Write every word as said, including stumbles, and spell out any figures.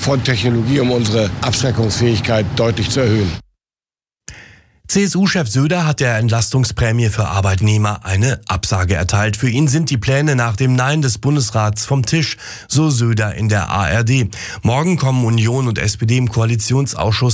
von Technologie, um unsere Abschreckungsfähigkeit deutlich zu erhöhen. C S U-Chef Söder hat der Entlastungsprämie für Arbeitnehmer eine Absage erteilt. Für ihn sind die Pläne nach dem Nein des Bundesrats vom Tisch, so Söder in der A R D. Morgen kommen Union und S P D im Koalitionsausschuss